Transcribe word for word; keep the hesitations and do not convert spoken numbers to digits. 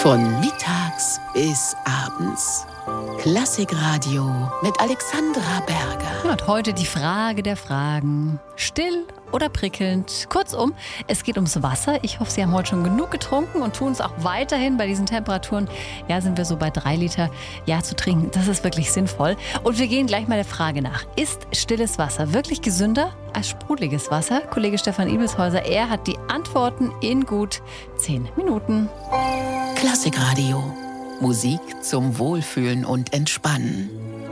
Von mittags bis abends. Klassikradio mit Alexandra Berger. Und heute die Frage der Fragen. Still oder prickelnd? Kurzum, es geht ums Wasser. Ich hoffe, Sie haben heute schon genug getrunken und tun es auch weiterhin bei diesen Temperaturen. Ja, sind wir so bei drei Liter ja, zu trinken. Das ist wirklich sinnvoll. Und wir gehen gleich mal der Frage nach. Ist stilles Wasser wirklich gesünder als sprudeliges Wasser? Kollege Stefan Ibelshäuser, er hat die Antworten in gut zehn Minuten. Klassikradio. Musik zum Wohlfühlen und Entspannen.